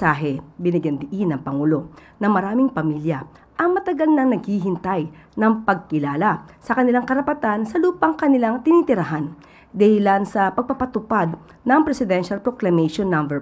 mensahe, binigyan diin ng Pangulo na maraming pamilya ang matagal nang naghihintay ng pagkilala sa kanilang karapatan sa lupang kanilang tinitirahan dahilan sa pagpapatupad ng Presidential Proclamation No.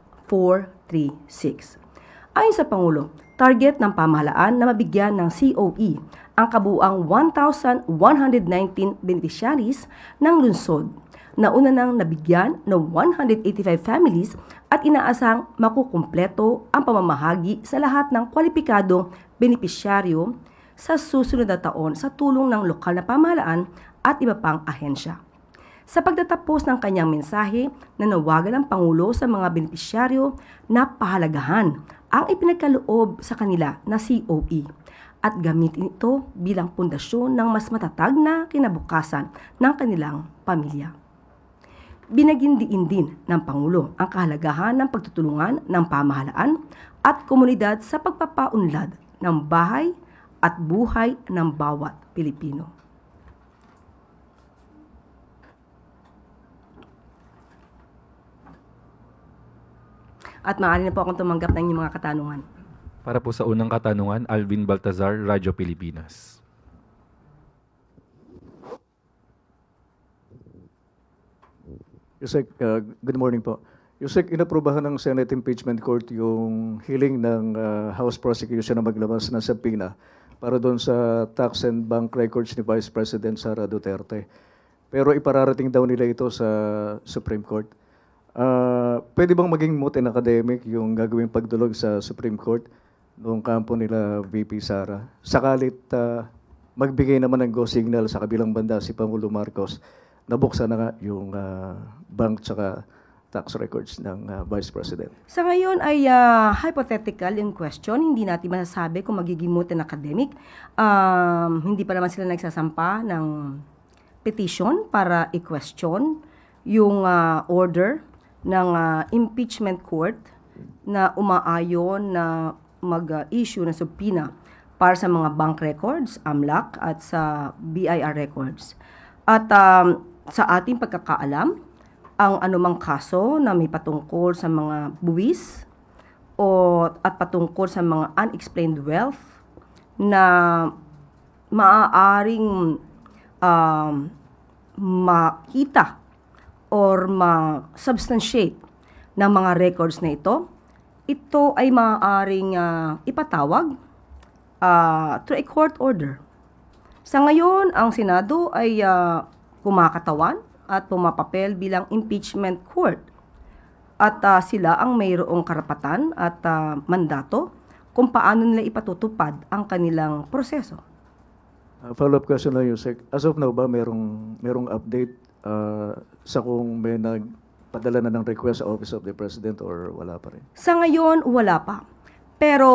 436. Ayon sa Pangulo, target ng pamahalaan na mabigyan ng COE ang kabuuang 1,119 beneficiaries ng lungsod na una nang nabigyan ng 185 families at inaasang makukumpleto ang pamamahagi sa lahat ng kwalipikadong benepisyaryo sa susunod na taon sa tulong ng lokal na pamahalaan at iba pang ahensya. Sa pagtatapos ng kanyang mensahe, nanawagan ang Pangulo sa mga benepisyaryo na pahalagahan ang ipinagkaloob sa kanila na COE at gamitin ito bilang pundasyon ng mas matatag na kinabukasan ng kanilang pamilya. Binagindiin din ng Pangulo ang kahalagahan ng pagtutulungan ng pamahalaan at komunidad sa pagpapaunlad ng bahay at buhay ng bawat Pilipino. At maaari na po akong tumanggap ng inyong mga katanungan. Para po sa unang katanungan, Alvin Baltazar, Radyo Pilipinas. Yusek, good morning po. Yusek, inaprubahan ng Senate Impeachment Court yung hiling ng House Prosecution na maglabas ng subpoena para doon sa tax and bank records ni Vice President Sara Duterte. Pero ipararating daw nila ito sa Supreme Court. Pwede bang maging moot and academic yung gagawing pagdulog sa Supreme Court noong kampo nila VP Sara? Sakalit magbigay naman ng go signal sa kabilang banda si Pangulo Marcos, nabuksan na nga yung bank tsaka tax records ng Vice President. Sa ngayon ay hypothetical yung question. Hindi natin masasabi kung magiging moot and academic. Hindi pa naman sila nagsasampa ng petition para i-question yung order ng impeachment court na umaayon na mag-issue ng subpoena para sa mga bank records, AMLAC, at sa BIR records. At sa ating pagkakaalam, ang anumang kaso na may patungkol sa mga buwis at patungkol sa mga unexplained wealth na maaaring makita or ma-substantiate ng mga records na ito ay maaaring ipatawag through a court order. Sa ngayon, ang Senado ay kumakatawan at pumapapel bilang impeachment court. At sila ang mayroong karapatan at mandato kung paano nila ipatutupad ang kanilang proseso. Follow-up question lang, Yusek. As of now ba merong update sa kung may nagpadala na ng request sa Office of the President or wala pa rin? Sa ngayon, wala pa. Pero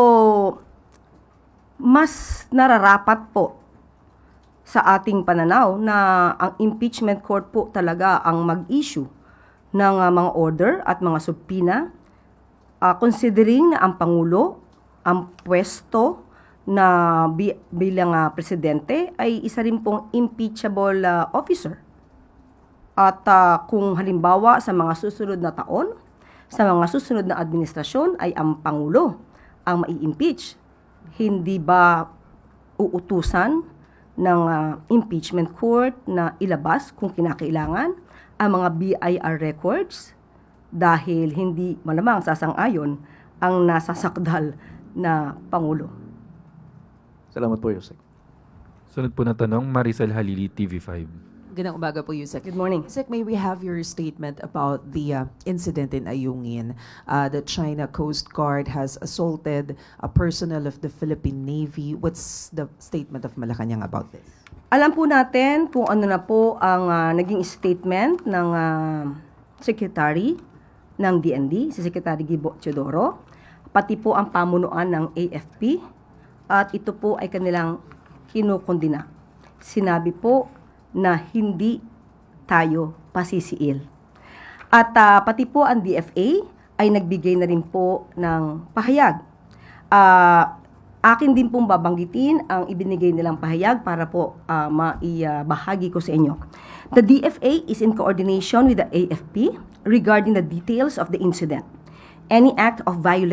mas nararapat po sa ating pananaw na ang impeachment court po talaga ang mag-issue ng mga order at mga subpoena considering na ang Pangulo, ang pwesto na bilang presidente ay isa rin pong impeachable officer. At kung halimbawa sa mga susunod na taon, sa mga susunod na administrasyon ay ang Pangulo ang mai-impeach, hindi ba uutusan ng impeachment court na ilabas kung kinakailangan ang mga BIR records dahil hindi malamang sasang-ayon ang nasasakdal na Pangulo. Salamat po, Yusek. Sunod po na tanong, Maricel Halili, TV5. Gandang umaga po, Yusek. Good morning. Yusek, may we have your statement about the incident in Ayungin? The China Coast Guard has assaulted a personnel of the Philippine Navy. What's the statement of Malacanang about this? Alam po natin kung ano na po ang naging statement ng Secretary ng DND, si Secretary Gibo Teodoro, pati po ang pamunuan ng AFP, at ito po ay kanilang kinukundina. Sinabi po na hindi tayo pasisiil. At pati po ang DFA ay nagbigay na rin po ng pahayag. Akin din pong babanggitin ang ibinigay nilang pahayag para po maibahagi ko sa inyo. The DFA is in coordination with the AFP regarding the details of the incident. Any act of violation